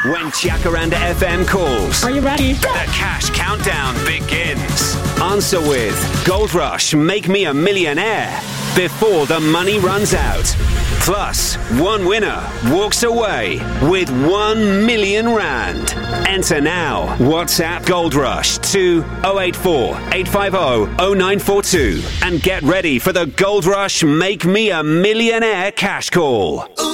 When Jacaranda FM calls. Are you ready? The cash countdown begins. Answer with Gold Rush, Make Me a Millionaire before the money runs out. Plus, one winner walks away with 1 million rand. Enter now. WhatsApp Gold Rush to 084 850 0942 and get ready for the Gold Rush Make Me a Millionaire cash call.